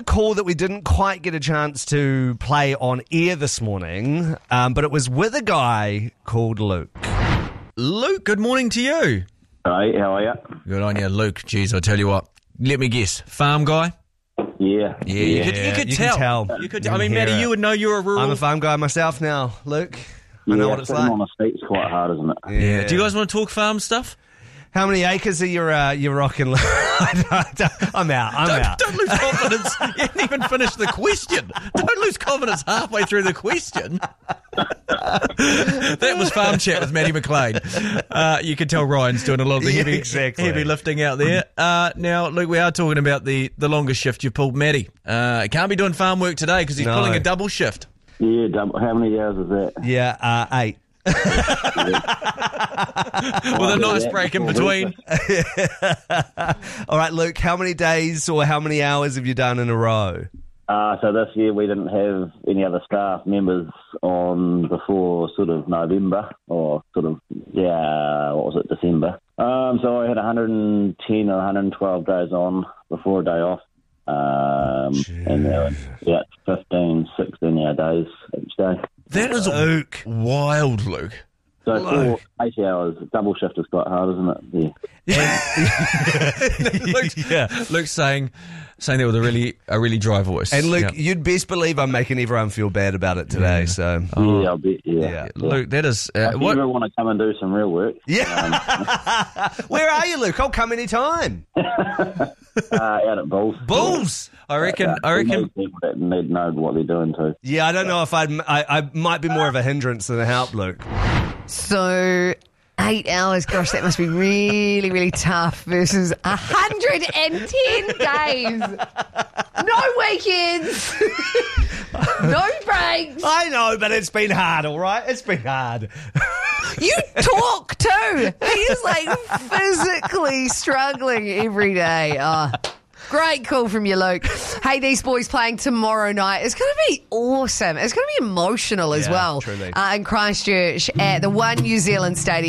call that we didn't quite get a chance to play on air this morning, but it was with a guy called Luke. Luke, good morning to you. Hey, how are you? Good on you, Luke. Jeez, I tell you what. Let me guess. Farm guy? Yeah. You could tell. You could. I mean, Maddie, you would know you're a rural... I'm a farm guy myself now, Luke. I know what it's sitting like. on the seat's quite hard, isn't it? Yeah. Do you guys want to talk farm stuff? How many acres are you rocking? I'm out. Don't lose confidence. You haven't even finished the question. Don't lose confidence halfway through the question. That was Farm Chat with Maddie McLean. You can tell Ryan's doing a lot of the heavy lifting out there. Now, Luke, we are talking about the longest shift you've pulled, Maddie. Can't be doing farm work today because he's pulling a double shift. Yeah, how many hours is that? Yeah, 8. With a nice break in between. All right, Luke, how many days or how many hours have you done in a row? So this year we didn't have any other staff members on before sort of November or December. So I had 110 or 112 days on before a day off. And there were 15, 16 hour days each day. That is wild, Luke. So for 80 hours, double shift is quite hard, isn't it? Yeah. Luke's saying that with a really dry voice. And Luke, you'd best believe I'm making everyone feel bad about it today. So yeah, I'll bet. Yeah. Luke, that is. If you ever want to come and do some real work, where are you, Luke? I'll come anytime. Out at Bulls. Bulls. I reckon. People that need to know what they're doing too. Yeah, I don't know if I might be more of a hindrance than a help, Luke. So 8 hours, gosh, that must be really, really tough versus 110 days. No weekends. No breaks. I know, but it's been hard, all right? It's been hard. You talk too. He is like physically struggling every day. Great call from you, Luke. Hey, these boys playing tomorrow night. It's going to be awesome. It's going to be emotional as well. Truly. In Christchurch at the One New Zealand Stadium.